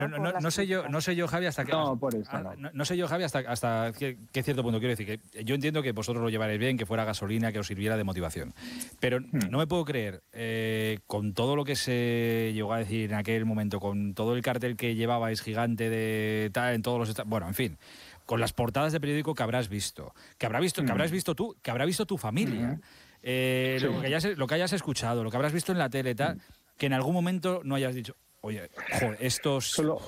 No sé yo, Javi, hasta que... No, por eso no. No sé yo, Javi, hasta qué cierto punto. Quiero decir que yo entiendo que vosotros lo llevaréis bien, que fuera gasolina, que os sirviera de motivación. Pero no me puedo creer, con todo lo que se llegó a decir en aquel momento, con todo el cartel que llevabais gigante de tal, en todos los... Bueno, en fin, con las portadas de periódico que habrás visto, que habrás visto tú, que habrá visto tu familia, Sí. lo que hayas escuchado, lo que habrás visto en la tele, tal, que en algún momento no hayas dicho, oye, joder, estos...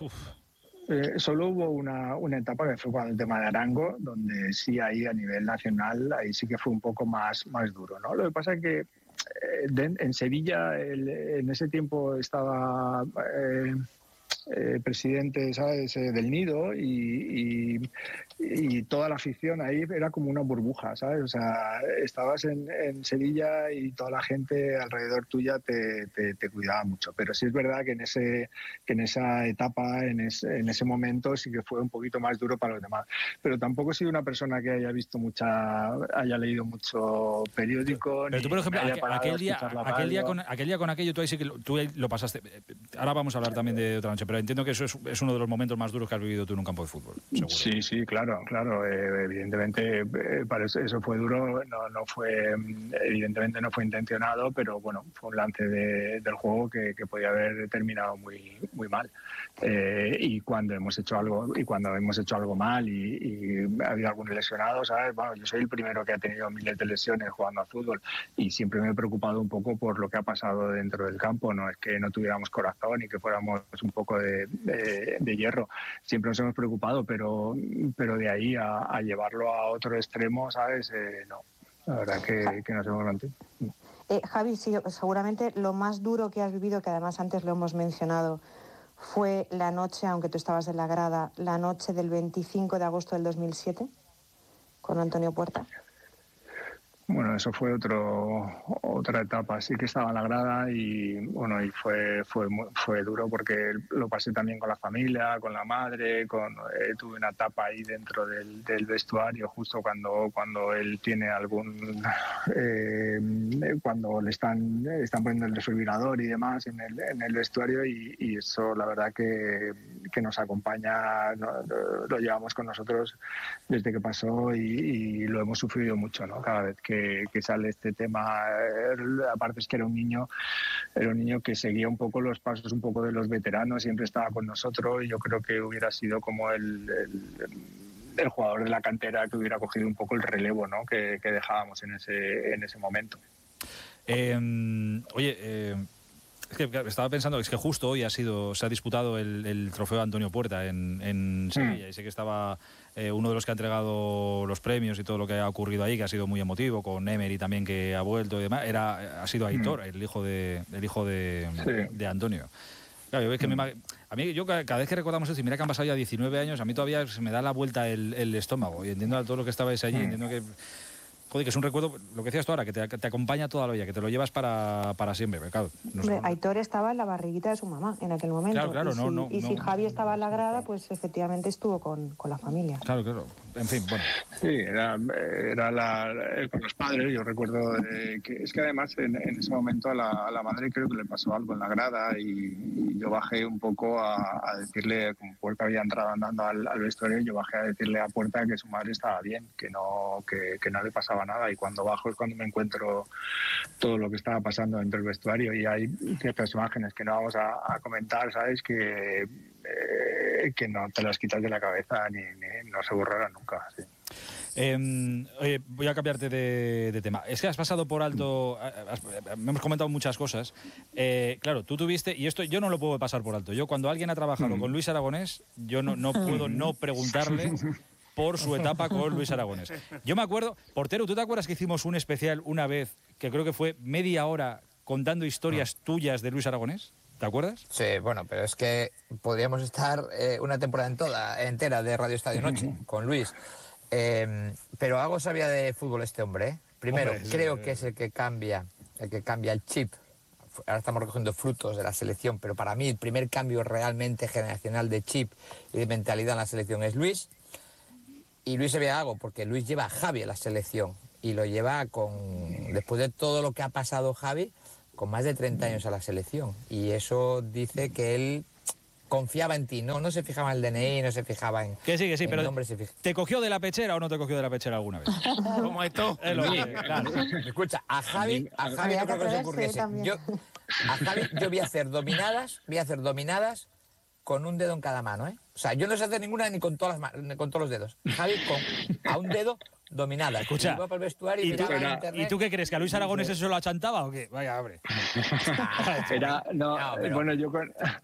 Solo hubo una etapa que fue con el tema de Arango, donde sí ahí a nivel nacional, ahí sí que fue un poco más duro, ¿no? Lo que pasa es que en Sevilla en ese tiempo estaba presidente, ¿sabes?, del Nido y toda la afición ahí era como una burbuja, ¿sabes? O sea, estabas en Sevilla y toda la gente alrededor tuya te cuidaba mucho. Pero sí es verdad que en esa etapa, en ese momento, sí que fue un poquito más duro para los demás. Pero tampoco he sido una persona que haya leído mucho periódico. Pero tú, por ejemplo, aquel día con aquello, tú ahí sí que tú lo pasaste. Ahora vamos a hablar también de otra noche, pero entiendo que eso es uno de los momentos más duros que has vivido tú en un campo de fútbol. Seguro. Sí, claro. Evidentemente, para eso fue duro. Evidentemente no fue intencionado, pero bueno, fue un lance del juego que podía haber terminado muy mal. Y cuando hemos hecho algo mal y ha habido algunos lesionados, ¿sabes? Bueno, yo soy el primero que ha tenido miles de lesiones jugando a fútbol y siempre me he preocupado un poco por lo que ha pasado dentro del campo. No es que no tuviéramos corazón y que fuéramos un poco de hierro. Siempre nos hemos preocupado, pero de ahí a llevarlo a otro extremo, ¿sabes? No. La verdad que nos hemos mantenido. Javi, sí, seguramente lo más duro que has vivido, que además antes lo hemos mencionado, fue la noche, aunque tú estabas en la grada, la noche del 25 de agosto del 2007 con Antonio Puerta. Bueno, eso fue otra etapa. Sí que estaba en la grada y bueno, y fue duro porque lo pasé también con la familia, con la madre, tuve una etapa ahí dentro del vestuario justo cuando él tiene cuando le están poniendo el desfibrilador y demás en el vestuario y eso la verdad que nos acompaña, lo llevamos con nosotros desde que pasó y lo hemos sufrido mucho, ¿no? Cada vez que sale este tema, aparte es que era un niño que seguía un poco los pasos un poco de los veteranos, siempre estaba con nosotros y yo creo que hubiera sido como el jugador de la cantera que hubiera cogido un poco el relevo, ¿no? que dejábamos en ese momento. Es que estaba pensando, es que justo hoy se ha disputado el trofeo Antonio Puerta en Sevilla y sé que estaba uno de los que ha entregado los premios y todo lo que ha ocurrido ahí, que ha sido muy emotivo, con Emery también que ha vuelto y demás, ha sido Aitor, el hijo de Antonio. Claro, es que a mí, yo cada vez que recordamos esto, y mira que han pasado ya 19 años, a mí todavía se me da la vuelta el estómago y entiendo a todo lo que estabais allí, entiendo que... Joder, que es un recuerdo, lo que decías tú ahora, que te acompaña toda la vida, que te lo llevas para siempre. Claro, Aitor estaba en la barriguita de su mamá en aquel momento. Claro, si Javi estaba en la grada, pues efectivamente estuvo con la familia. Claro. En fin, bueno. Sí, era con los padres. Yo recuerdo que además en ese momento a la madre creo que le pasó algo en la grada y yo bajé un poco a decirle, como Puerta había entrado andando al vestuario, yo bajé a decirle a Puerta que su madre estaba bien, que no le pasaba nada, y cuando bajo es cuando me encuentro todo lo que estaba pasando dentro del vestuario y hay ciertas imágenes que no vamos a comentar, ¿sabes? Que no te las quitas de la cabeza ni no se borrarán nunca. Sí. Oye, voy a cambiarte de tema. Es que has pasado por alto, me hemos comentado muchas cosas. Claro, tú tuviste, y esto yo no lo puedo pasar por alto. Yo cuando alguien ha trabajado con Luis Aragonés, yo no puedo no preguntarle por su etapa con Luis Aragonés. Yo me acuerdo, portero, ¿tú te acuerdas que hicimos un especial una vez, que creo que fue media hora, contando historias tuyas de Luis Aragonés? ¿Te acuerdas? Sí, bueno, pero es que podríamos estar una temporada entera de Radio Estadio Noche con Luis. Pero algo sabía de fútbol este hombre, ¿eh? Primero, creo que es el que cambia el chip. Ahora estamos recogiendo frutos de la selección, pero para mí el primer cambio realmente generacional de chip y de mentalidad en la selección es Luis. Y Luis sabía algo, porque Luis lleva a Javi a la selección y lo lleva después de todo lo que ha pasado Javi, con más de 30 años a la selección. Y eso dice que él confiaba en ti, no se fijaba en el DNI, no se fijaba en que sí, pero nombre, ¿te cogió de la pechera o no te cogió de la pechera alguna vez? Como esto. Claro. Escucha, a Javi no creo que se ocurriese. A Javi yo voy a hacer dominadas con un dedo en cada mano, ¿eh? O sea, yo no sé hacer ninguna ni con todos los dedos. Javi a un dedo dominada. Escucha, iba por el vestuario ¿y tú qué crees? ¿Que a Luis Aragonés eso lo achantaba o qué? Vaya, abre. Bueno, yo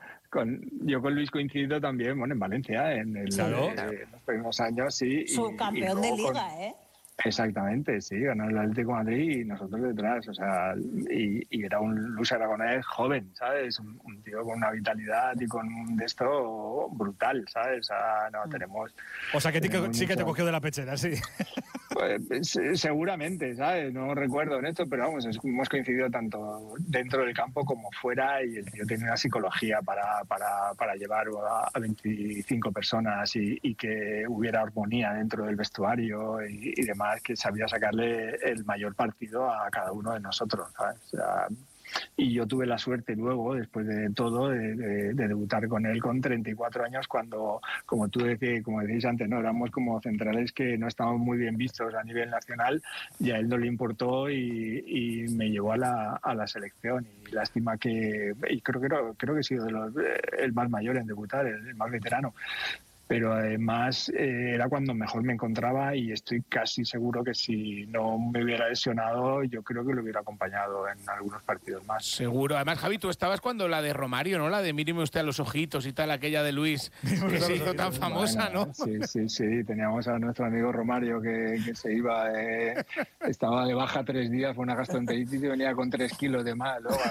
con Luis coincido también, bueno, en Valencia, en los primeros años, sí. Subcampeón de Liga, ¿eh? Exactamente, sí, ganó el Atlético de Madrid y nosotros detrás, o sea, y era un Luis Aragonés joven, ¿sabes? Un tío con una vitalidad y con un de esto brutal, ¿sabes? O sea, no tenemos... O sea, que sí que te cogió de la pechera, sí. Pues, seguramente, ¿sabes? No recuerdo en esto, pero vamos, hemos coincidido tanto dentro del campo como fuera y el tío tiene una psicología para llevar a 25 personas y que hubiera armonía dentro del vestuario y demás, que sabía sacarle el mayor partido a cada uno de nosotros, ¿sabes? O sea, y yo tuve la suerte luego, después de todo, de debutar con él con 34 años cuando, como decíais antes, ¿no? Éramos como centrales que no estábamos muy bien vistos a nivel nacional y a él no le importó y me llevó a la selección. Y lástima y creo que he sido el más mayor en debutar, el más veterano. Pero además era cuando mejor me encontraba y estoy casi seguro que si no me hubiera lesionado, yo creo que lo hubiera acompañado en algunos partidos más. Seguro. Además, Javi, tú estabas cuando la de Romario, ¿no? La de míreme usted a los ojitos y tal, aquella de Luis, que se hizo tan famosa, ¿no? Sí. Teníamos a nuestro amigo Romario que se iba, estaba de baja 3 días, fue una gastroenteritis y venía con 3 kilos de más. ¿No?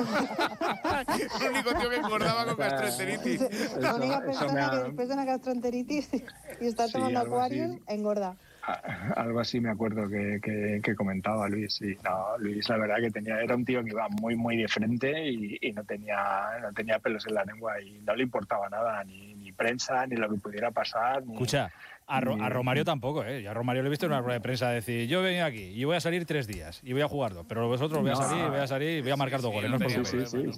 El único tío que engordaba con gastroenteritis. La única persona que después de una gastroenteritis y está tomando Aquarius, engorda. Algo así me acuerdo que comentaba Luis. Y no, Luis, la verdad que era un tío que iba muy, muy de frente y no tenía pelos en la lengua y no le importaba nada, ni prensa, ni lo que pudiera pasar. Escucha, a Romario tampoco, ¿eh? Yo a Romario lo he visto en una rueda de prensa decir, yo vengo aquí y voy a salir 3 días y voy a jugar 2, pero vosotros voy a salir y voy a marcar 2 goles. No es por Sí.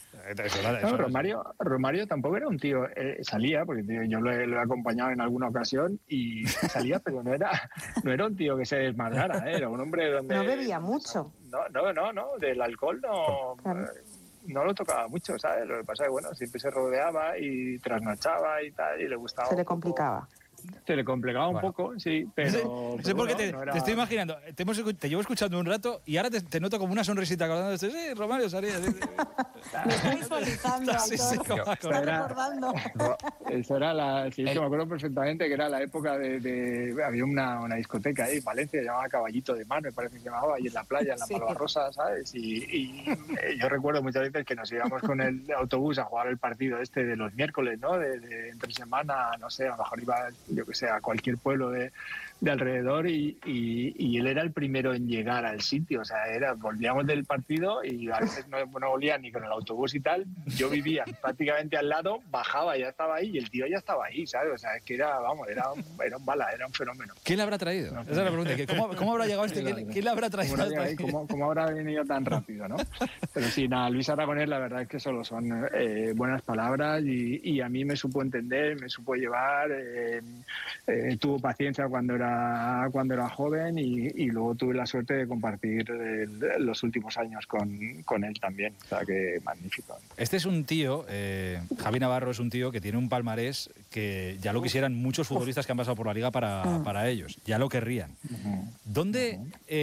Romario tampoco era un tío, salía, porque yo lo he acompañado en alguna ocasión y salía, pero no era un tío que se desmadrara, era un hombre donde... No bebía mucho. No, del alcohol no lo tocaba mucho, ¿sabes? Lo que pasa es que, bueno, siempre se rodeaba y trasnochaba y tal, y le gustaba... Se le complicaba. Se le complicaba un poco, sí, pero... No sé por qué te estoy imaginando. Te llevo escuchando un rato y ahora te noto como una sonrisita acordando. Sí, Romario salía. Me estoy visualizando. Está recordando. Eso era sí, que me acuerdo perfectamente que era la época había una discoteca ahí en Valencia, llamada Caballito de Mar, me parece que se llamaba, ahí en la playa, en la Malvarrosa, ¿sabes? Y yo recuerdo muchas veces que nos íbamos con el autobús a jugar el partido de los miércoles, ¿no? De entre semana, no sé, a lo mejor iba, yo que sé, a cualquier pueblo de alrededor y él era el primero en llegar al sitio, o sea, volvíamos del partido y a veces no volvía ni con el autobús y tal, yo vivía prácticamente al lado, bajaba, ya estaba ahí y el tío ya estaba ahí, ¿sabes? O sea, es que era un bala, era un fenómeno. ¿Quién le habrá traído? Esa es la pregunta, ¿cómo habrá llegado ¿Quién le habrá traído? ¿Cómo habrá venido tan rápido, no? Pero sí, nada, Luis Aragonés la verdad es que solo son buenas palabras y a mí me supo entender, me supo llevar, tuvo paciencia cuando era joven y luego tuve la suerte de compartir los últimos años con él también, o sea que magnífico. Este es un tío, Javi Navarro es un tío que tiene un palmarés que ya lo quisieran muchos futbolistas que han pasado por la liga para ellos, ya lo querrían. ¿Dónde,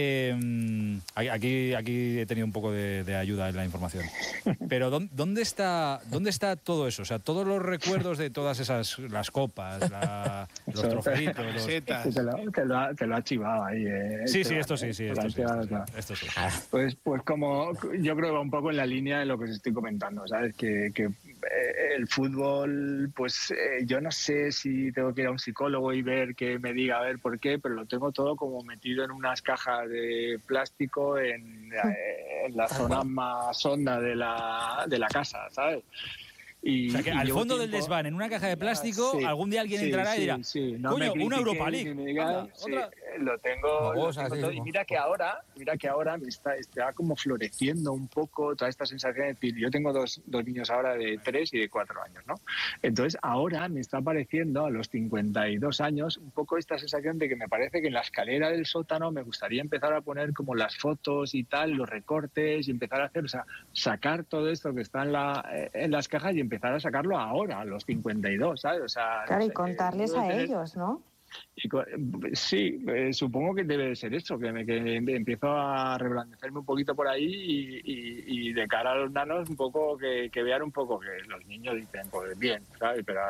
aquí he tenido un poco de ayuda en la información, pero ¿dónde está todo eso? O sea, todos los recuerdos de todas las copas, los trofeitos, Te lo ha chivado ahí. Sí, esto sí. Pues como yo creo que va un poco en la línea de lo que os estoy comentando, ¿sabes? Que el fútbol, pues yo no sé si tengo que ir a un psicólogo y ver que me diga a ver por qué, pero lo tengo todo como metido en unas cajas de plástico en la zona más honda de la casa, ¿sabes? O sea, que al fondo del desván, en una caja de plástico, algún día alguien entrará y dirá, coño, una Europa League. lo tengo así, todo. Y mira que ahora me está como floreciendo un poco toda esta sensación de decir, yo tengo dos niños ahora de 3 y de 4 años, ¿no? Entonces ahora me está apareciendo a los 52 años un poco esta sensación de que me parece que en la escalera del sótano me gustaría empezar a poner como las fotos y tal, los recortes y empezar a hacer, o sea, sacar todo esto que está en las cajas y empezar a sacarlo ahora, a los 52, ¿sabes? O sea, claro, y contarles a ellos, ¿no? Sí, supongo que debe de ser eso, que empiezo a reblandecerme un poquito por ahí y de cara a los nanos un poco que vean un poco que los niños dicen, pues bien, ¿sabes? Pero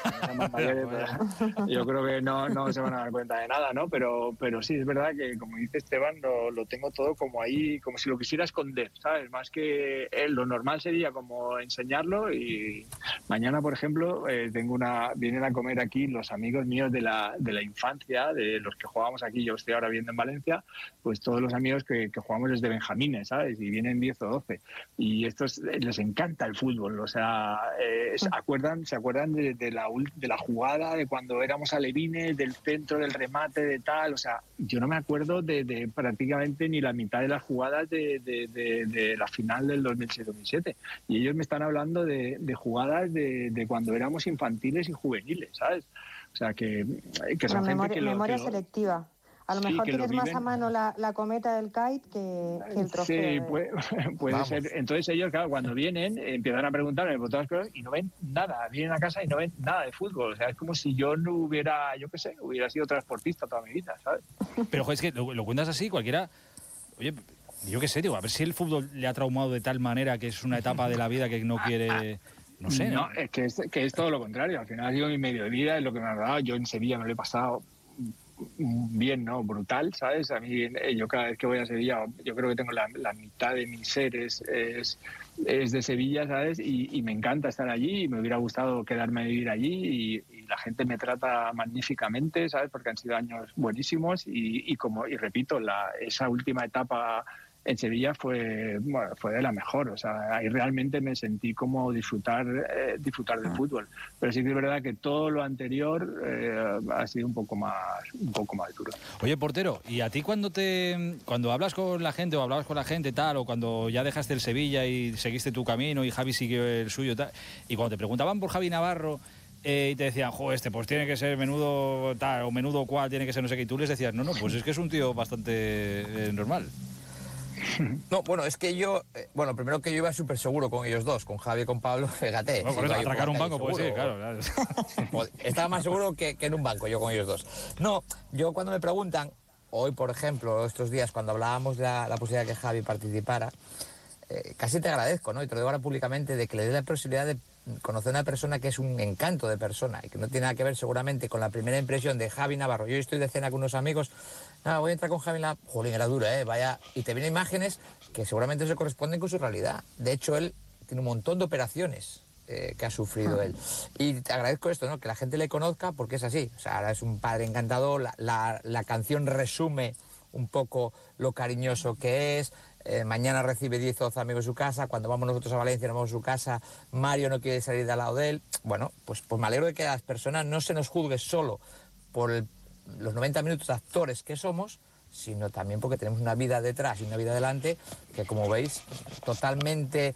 yo creo que no se van a dar cuenta de nada, ¿no? Pero sí, es verdad que, como dice Esteban, lo tengo todo como ahí, como si lo quisiera esconder, ¿sabes? Más que lo normal sería como enseñarlo y mañana, por ejemplo, vienen a comer aquí los amigos míos de la infancia, de los que jugábamos aquí, yo estoy ahora viviendo en Valencia, pues todos los amigos que jugamos desde benjamines, ¿sabes? Y vienen 10 o 12. Y estos les encanta el fútbol, o sea, se acuerdan de la jugada, de cuando éramos alevines, del centro, del remate, de tal, o sea, yo no me acuerdo de prácticamente ni la mitad de las jugadas de la final del 2006-2007. Y ellos me están hablando de jugadas de cuando éramos infantiles y juveniles, ¿sabes? O sea, que son memoria selectiva. A lo mejor tienes más a mano la cometa del kite que el trofeo. Sí, puede ser. Entonces ellos, claro, cuando vienen, empiezan a preguntarme por todas las cosas y no ven nada. Vienen a casa y no ven nada de fútbol. O sea, es como si yo no hubiera, yo qué sé, hubiera sido transportista toda mi vida, ¿sabes? Pero, joder, es que lo cuentas así, cualquiera... Oye, yo qué sé, digo, a ver si el fútbol le ha traumado de tal manera que es una etapa de la vida que no quiere... No sé, ¿no? No, es que es todo lo contrario. Al final ha sido mi medio de vida, es lo que me ha dado. Yo en Sevilla me lo he pasado bien, ¿no? Brutal, ¿sabes? A mí, yo cada vez que voy a Sevilla, yo creo que tengo la mitad de mi ser es de Sevilla, ¿sabes? Y me encanta estar allí y me hubiera gustado quedarme a vivir allí y la gente me trata magníficamente, ¿sabes? Porque han sido años buenísimos y repito, esa última etapa en Sevilla fue de la mejor, o sea, ahí realmente me sentí como disfrutar del fútbol, pero sí que es verdad que todo lo anterior ha sido un poco más duro. Oye, portero, ¿y a ti cuando hablas con la gente o hablabas con la gente tal, o cuando ya dejaste el Sevilla y seguiste tu camino y Javi siguió el suyo tal, y cuando te preguntaban por Javi Navarro y te decían, joder, pues tiene que ser menudo tal o menudo cual, tiene que ser no sé qué, y tú les decías, no, pues es que es un tío bastante normal? No, bueno, es que yo, primero que yo iba súper seguro con ellos dos, con Javi y con Pablo, fíjate. No, por eso, atracar un banco, pues sí, claro. Estaba más seguro que en un banco, yo con ellos dos. No, yo cuando me preguntan, hoy por ejemplo, estos días, cuando hablábamos de la posibilidad de que Javi participara, casi te agradezco, ¿no? Y te lo digo ahora públicamente, de que le dé la posibilidad de conocer a una persona que es un encanto de persona y que no tiene nada que ver seguramente con la primera impresión de Javi Navarro. Yo estoy de cena con unos amigos, voy a entrar con Javi Navarro, jolín, era dura, vaya, y te vienen imágenes que seguramente se corresponden con su realidad. De hecho, él tiene un montón de operaciones que ha sufrido él. Y te agradezco esto, ¿no? Que la gente le conozca porque es así. O sea, ahora es un padre encantador, la canción resume un poco lo cariñoso que es. Mañana recibe 10 o 12 amigos en su casa. Cuando vamos nosotros a Valencia, nos vamos a su casa. Mario no quiere salir de al lado de él. Bueno, pues me alegro de que a las personas no se nos juzgue solo por los 90 minutos de actores que somos, sino también porque tenemos una vida detrás y una vida delante que, como veis, totalmente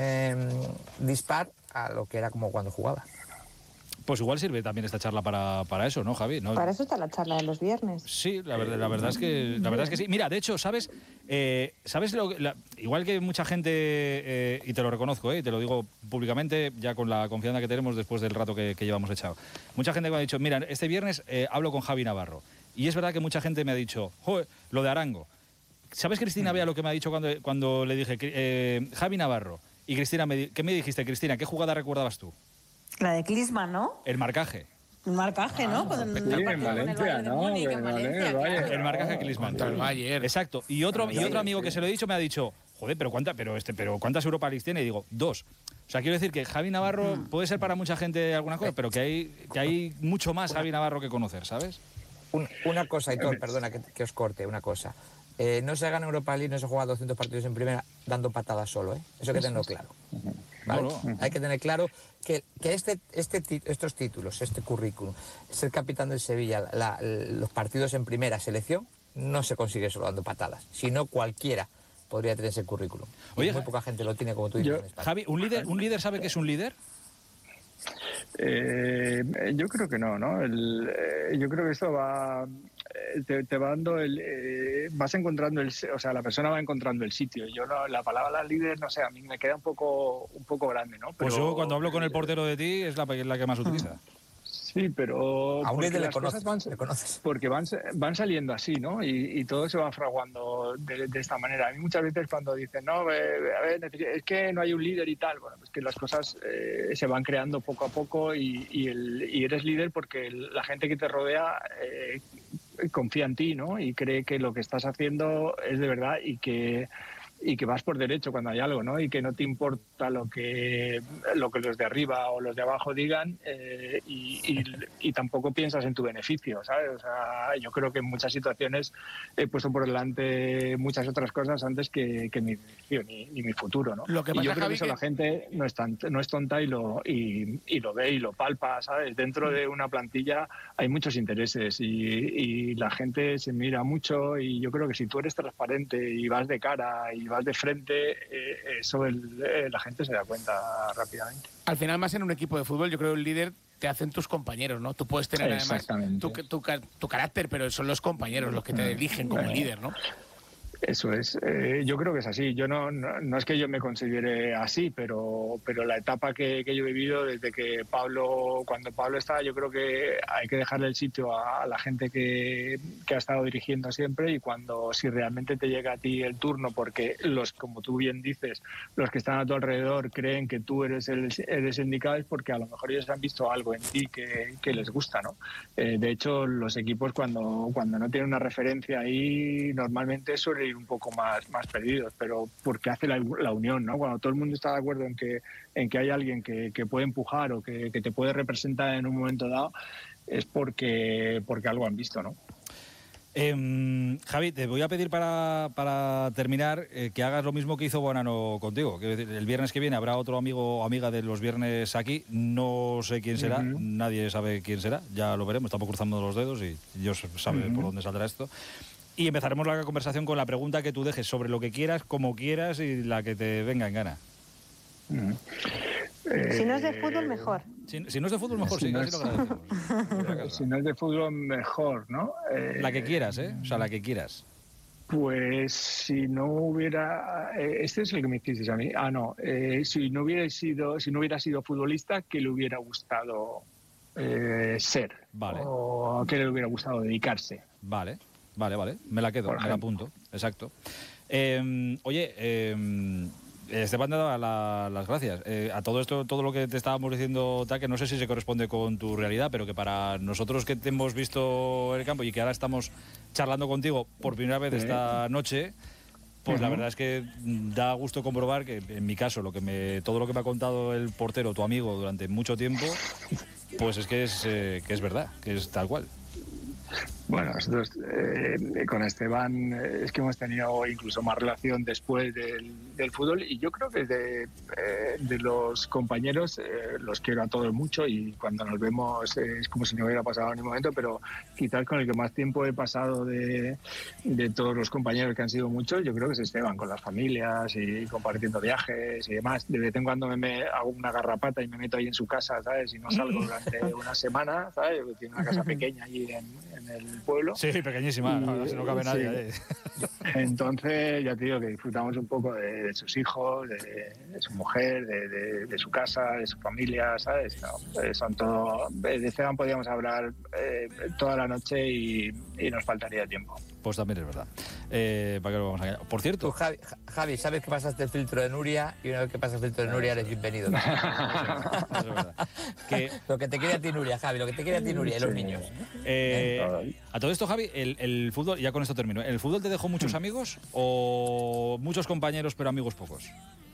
dispar a lo que era como cuando jugaba. Pues igual sirve también esta charla para eso, ¿no, Javi? ¿No? Para eso está la charla de los viernes. Sí, la verdad es que sí. Mira, de hecho, ¿sabes igual que mucha gente, y te lo reconozco, y te lo digo públicamente, ya con la confianza que tenemos después del rato que llevamos echado. Mucha gente me ha dicho, mira, este viernes hablo con Javi Navarro. Y es verdad que mucha gente me ha dicho, joder, lo de Arango. ¿Sabes, Cristina, Bea, lo que me ha dicho cuando le dije, Javi Navarro? Y Cristina, ¿qué me dijiste, Cristina? ¿Qué jugada recordabas tú? La de Klinsmann, ¿no? El marcaje. Un marcaje, ¿no? Sí, en Valencia, ¿no? El marcaje Klinsmann. Contra el Bayern. Exacto. Y otro amigo que se lo he dicho me ha dicho, joder, pero ¿cuántas Europa League tiene? Y digo, 2. O sea, quiero decir que Javi Navarro puede ser para mucha gente alguna cosa, pero que hay mucho más Javi Navarro que conocer, ¿sabes? Una cosa, Aitor, perdona que os corte, una cosa. No se gana Europa League, no se juega 200 partidos en primera dando patadas solo, ¿eh? Eso hay que tenerlo claro. ¿vale? Bueno. Hay que tener claro que estos títulos, este currículum, ser capitán del Sevilla, los partidos en primera selección, no se consigue solo dando patadas, sino cualquiera podría tener ese currículum. Oye, muy poca gente lo tiene, como tú dices, en España. Javi, ¿un líder sabe que es un líder? Yo creo que no, ¿no? Yo creo que esto va, te va dando vas encontrando o sea, la persona va encontrando el sitio. Yo no, la palabra líder, no sé, a mí me queda un poco grande, ¿no? Pues yo cuando hablo con el portero de ti es la que más utiliza. Sí, pero A un líder le conoces. conoces. Porque van saliendo así, ¿no? Y todo se va fraguando de esta manera. A mí muchas veces cuando dicen, no, a ver, es que no hay un líder y tal, bueno, pues que las cosas se van creando poco a poco y eres líder porque la gente que te rodea confía en ti, ¿no? Y cree que lo que estás haciendo es de verdad y que vas por derecho cuando hay algo, ¿no? Y que no te importa lo que los de arriba o los de abajo digan y tampoco piensas en tu beneficio, ¿sabes? O sea, yo creo que en muchas situaciones he puesto por delante muchas otras cosas antes que mi beneficio ni mi futuro, ¿no? Lo que pasa, y yo creo Javi, que eso la gente no es tonta y lo ve y lo palpa, ¿sabes? Dentro de una plantilla hay muchos intereses y la gente se mira mucho y yo creo que si tú eres transparente y vas de cara y vas de frente, eso la gente se da cuenta rápidamente. Al final, más en un equipo de fútbol, yo creo que el líder te hacen tus compañeros, ¿no? Tú puedes tener además tu carácter, pero son los compañeros los que te eligen como líder, ¿no? Eso es. Yo creo que es así. Yo no es que yo me considere así, pero la etapa que yo he vivido desde que cuando Pablo estaba, yo creo que hay que dejarle el sitio a la gente que ha estado dirigiendo siempre y si realmente te llega a ti el turno, porque como tú bien dices, los que están a tu alrededor creen que tú eres el indicado, es porque a lo mejor ellos han visto algo en ti que les gusta, ¿no? De hecho, los equipos cuando no tienen una referencia ahí, normalmente suele ir un poco más perdidos, pero porque hace la unión, ¿no? Cuando todo el mundo está de acuerdo en que hay alguien que puede empujar o que te puede representar en un momento dado, es porque algo han visto, ¿no? Javi, te voy a pedir para terminar que hagas lo mismo que hizo Bonano contigo. Que el viernes que viene habrá otro amigo o amiga de los viernes aquí. No sé quién será, nadie sabe quién será. Ya lo veremos, estamos cruzando los dedos y Dios sabe por dónde saldrá esto. Y empezaremos la conversación con la pregunta que tú dejes sobre lo que quieras, como quieras y la que te venga en gana. Si no es de fútbol, mejor. Si no es de fútbol, mejor, sí, casi lo agradecemos. Si no es de fútbol, mejor, ¿no? La que quieras, ¿eh? O sea, la que quieras. Pues si no hubiera... este es el que me hicisteis a mí. Si no hubiera sido futbolista, ¿qué le hubiera gustado ser? Vale. ¿O a qué le hubiera gustado dedicarse? Vale. Me la quedo, me la apunto. Exacto. Esteban te daba las gracias. A todo esto, todo lo que te estábamos diciendo, que no sé si se corresponde con tu realidad, pero que para nosotros que te hemos visto en el campo y que ahora estamos charlando contigo por primera vez esta noche, pues la verdad es que da gusto comprobar que en mi caso todo lo que me ha contado el portero, tu amigo, durante mucho tiempo, pues es que es verdad, que es tal cual. Bueno, nosotros con Esteban es que hemos tenido incluso más relación después del fútbol y yo creo que de los compañeros los quiero a todos mucho y cuando nos vemos es como si no hubiera pasado ni un momento, pero quizás con el que más tiempo he pasado de todos los compañeros, que han sido muchos, yo creo que es Esteban, con las familias y compartiendo viajes y demás. De vez en cuando me hago una garrapata y me meto ahí en su casa, ¿sabes? Y no salgo durante una semana, ¿sabes? Tiene una casa pequeña allí en el pueblo. Sí, pequeñísima, no cabe nadie. Entonces, ya te digo que disfrutamos un poco de sus hijos, de su mujer, de su casa, de su familia, ¿sabes? Son todo... De Esteban podríamos hablar toda la noche y nos faltaría tiempo. Pues también es verdad. ¿Para qué lo vamos a engañar? Por cierto... Tú, Javi, sabes que pasaste el filtro de Nuria y una vez que pasas el filtro de Nuria eres bienvenido. Eso es verdad. Lo que te quiere a ti Nuria, Javi, lo que te quiere a ti Nuria y los niños. A todo esto, Javi, el fútbol, ya con esto termino, ¿el fútbol te dejó muchos amigos o muchos compañeros pero amigos pocos?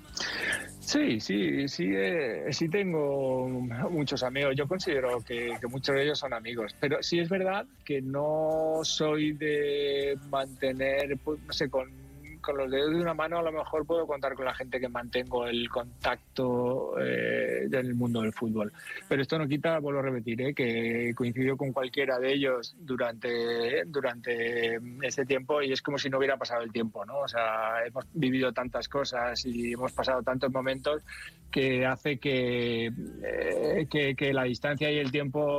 Sí tengo muchos amigos. Yo considero que muchos de ellos son amigos, pero sí es verdad que no soy de mantener, pues, no sé, con los dedos de una mano a lo mejor puedo contar con la gente que mantengo el contacto del mundo del fútbol. Pero esto no quita, vuelvo a repetir, que coincido con cualquiera de ellos durante ese tiempo y es como si no hubiera pasado el tiempo, ¿no? O sea, hemos vivido tantas cosas y hemos pasado tantos momentos que hace que la distancia y el tiempo